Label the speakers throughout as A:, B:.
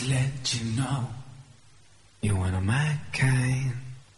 A: to let you know you're one of my kind.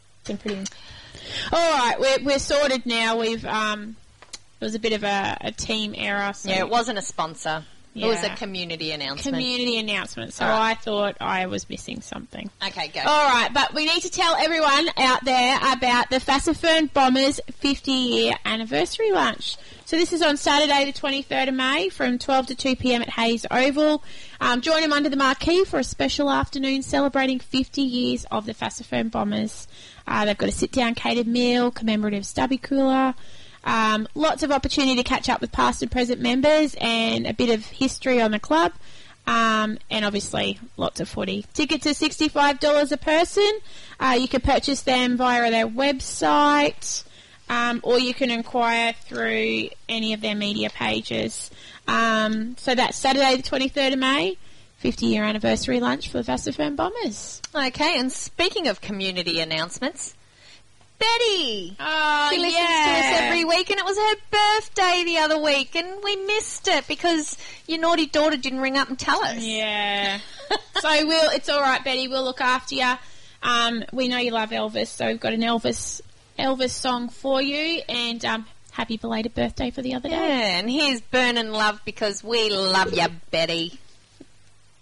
B: All right, we're sorted now. We've it was a bit of a team error. So
C: yeah, it wasn't a sponsor.
B: Yeah.
C: It was a community announcement.
B: So I thought I was missing something.
C: Okay, go.
B: All right, but we need to tell everyone out there about the Fassifern Bombers 50-year anniversary lunch. So this is on Saturday the 23rd of May from 12 to 2 p.m. at Hayes Oval. Join them under the marquee for a special afternoon celebrating 50 years of the Fassifern Bombers. They've got a sit-down catered meal, commemorative stubby cooler, lots of opportunity to catch up with past and present members and a bit of history on the club, and obviously lots of footy. Tickets are $65 a person. You can purchase them via their website, or you can inquire through any of their media pages. So that's Saturday the 23rd of May, 50-year anniversary lunch for the Fassifern Bombers.
C: Okay, and speaking of community announcements, Betty.
B: Oh,
C: she listens to us every week, and it was her birthday the other week, and we missed it because your naughty daughter didn't ring up and tell us.
B: Yeah. So it's all right, Betty. We'll look after you. We know you love Elvis, so we've got an Elvis song for you, and happy belated birthday for the other day.
C: Yeah, and here's Burnin' Love because we love you, Betty.